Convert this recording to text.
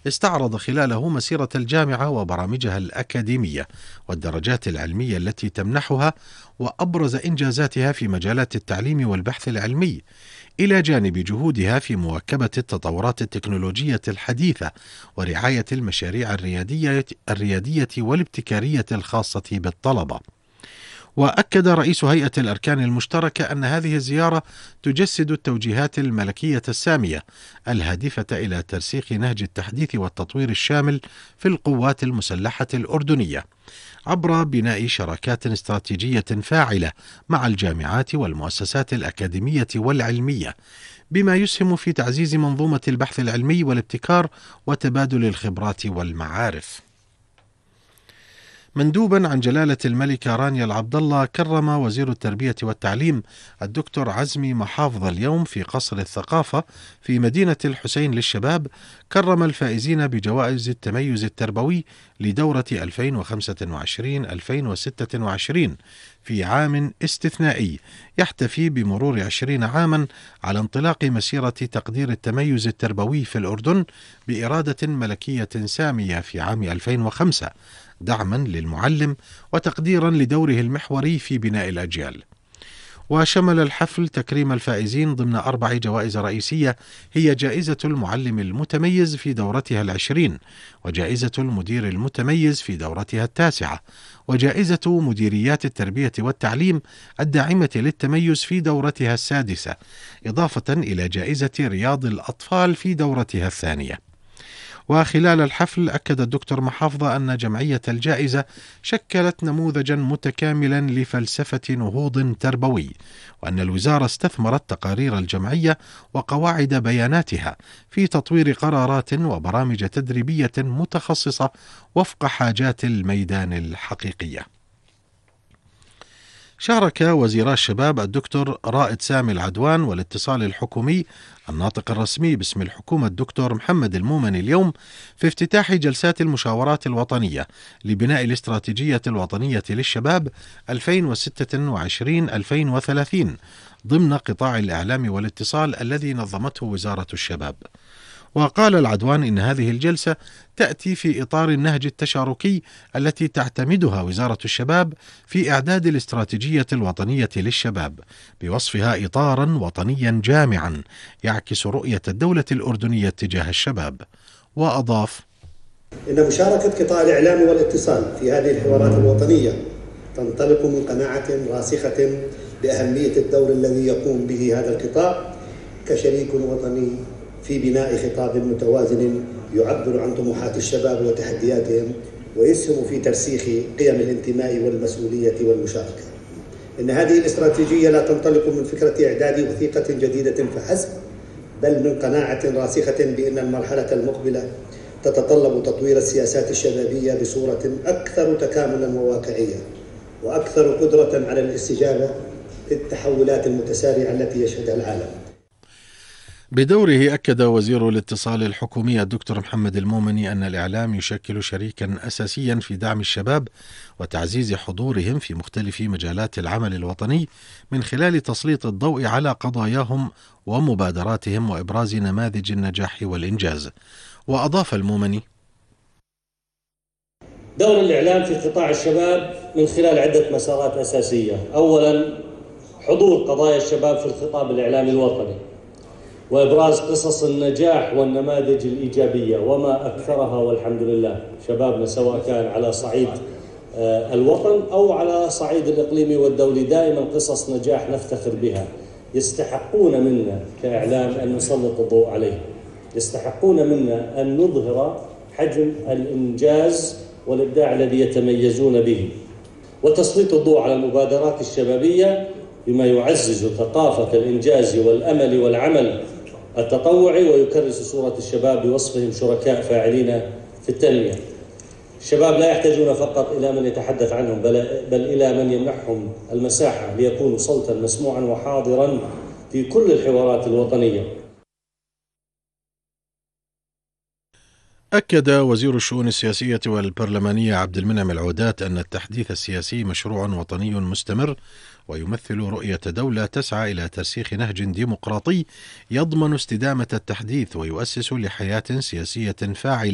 استعرض خلاله مسيرة الجامعة وبرامجها الأكاديمية والدرجات العلمية التي تمنحها، وأبرز إنجازاتها في مجالات التعليم والبحث العلمي، إلى جانب جهودها في مواكبة التطورات التكنولوجية الحديثة ورعاية المشاريع الريادية والابتكارية الخاصة بالطلبة. وأكد رئيس هيئة الأركان المشتركة أن هذه الزيارة تجسد التوجيهات الملكية السامية الهادفة إلى ترسيخ نهج التحديث والتطوير الشامل في القوات المسلحة الأردنية عبر بناء شراكات استراتيجية فاعلة مع الجامعات والمؤسسات الأكاديمية والعلمية، بما يسهم في تعزيز منظومة البحث العلمي والابتكار وتبادل الخبرات والمعارف. مندوبا عن جلالة الملكة رانيا العبدالله، كرم وزير التربية والتعليم الدكتور عزمي محافظ اليوم في قصر الثقافة في مدينة الحسين للشباب، كرم الفائزين بجوائز التميز التربوي لدورة 2025-2026 في عام استثنائي يحتفي بمرور 20 عاما على انطلاق مسيرة تقدير التميز التربوي في الأردن بإرادة ملكية سامية في عام 2005، دعما للمعلم وتقديرا لدوره المحوري في بناء الأجيال. وشمل الحفل تكريم الفائزين ضمن 4 جوائز رئيسية، هي جائزة المعلم المتميز في دورتها 20، وجائزة المدير المتميز في دورتها 9، وجائزة مديريات التربية والتعليم الداعمة للتميز في دورتها 6، إضافة إلى جائزة رياض الأطفال في دورتها 2. وخلال الحفل أكد الدكتور محافظة أن جمعية الجائزة شكلت نموذجا متكاملا لفلسفة نهوض تربوي، وأن الوزارة استثمرت تقارير الجمعية وقواعد بياناتها في تطوير قرارات وبرامج تدريبية متخصصة وفق حاجات الميدان الحقيقية. شارك وزيرا الشباب الدكتور رائد سامي العدوان والاتصال الحكومي الناطق الرسمي باسم الحكومة الدكتور محمد المومني اليوم في افتتاح جلسات المشاورات الوطنية لبناء الاستراتيجية الوطنية للشباب 2026-2030 ضمن قطاع الإعلام والاتصال الذي نظمته وزارة الشباب. وقال العدوان إن هذه الجلسة تأتي في إطار النهج التشاركي التي تعتمدها وزارة الشباب في إعداد الاستراتيجية الوطنية للشباب، بوصفها إطارا وطنيا جامعا يعكس رؤية الدولة الأردنية تجاه الشباب. وأضاف إن مشاركة قطاع الإعلام والاتصال في هذه الحوارات الوطنية تنطلق من قناعة راسخة بأهمية الدور الذي يقوم به هذا القطاع كشريك وطني في بناء خطاب متوازن يعبر عن طموحات الشباب وتحدياتهم ويسهم في ترسيخ قيم الانتماء والمسؤولية والمشاركة. إن هذه الاستراتيجية لا تنطلق من فكرة إعداد وثيقة جديدة فحسب، بل من قناعة راسخة بأن المرحلة المقبلة تتطلب تطوير السياسات الشبابية بصورة أكثر تكاملا وواقعية وأكثر قدرة على الاستجابة للتحولات المتسارعة التي يشهدها العالم. بدوره أكد وزير الاتصال الحكومي الدكتور محمد المومني أن الإعلام يشكل شريكا أساسيا في دعم الشباب وتعزيز حضورهم في مختلف مجالات العمل الوطني من خلال تسليط الضوء على قضاياهم ومبادراتهم وإبراز نماذج النجاح والإنجاز. وأضاف المومني دور الإعلام في قطاع الشباب من خلال عدة مسارات أساسية. أولا، حضور قضايا الشباب في الخطاب الإعلامي الوطني وإبراز قصص النجاح والنماذج الإيجابية وما أكثرها والحمد لله شبابنا، سواء كان على صعيد الوطن أو على صعيد الإقليمي والدولي، دائما قصص نجاح نفتخر بها. يستحقون منا كإعلام أن نسلط الضوء عليها، يستحقون منا أن نظهر حجم الإنجاز والإبداع الذي يتميزون به، وتسليط الضوء على المبادرات الشبابية بما يعزز ثقافة الإنجاز والأمل والعمل التطوعي ويكرس صورة الشباب بوصفهم شركاء فاعلين في التنمية. الشباب لا يحتاجون فقط إلى من يتحدث عنهم بل إلى من يمنحهم المساحة ليكونوا صوتا مسموعا وحاضرا في كل الحوارات الوطنية. أكد وزير الشؤون السياسية والبرلمانية عبد المنعم العودات أن التحديث السياسي مشروع وطني مستمر ويمثل رؤية دولة تسعى إلى ترسيخ نهج ديمقراطي يضمن استدامة التحديث ويؤسس لحياة سياسية فاعلة